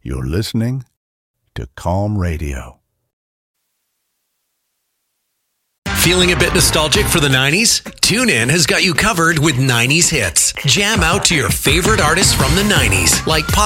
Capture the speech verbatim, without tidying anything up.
You're listening to Calm Radio. Feeling a bit nostalgic for the nineties? TuneIn has got you covered with nineties hits. Jam out to your favorite artists from the nineties, like Pop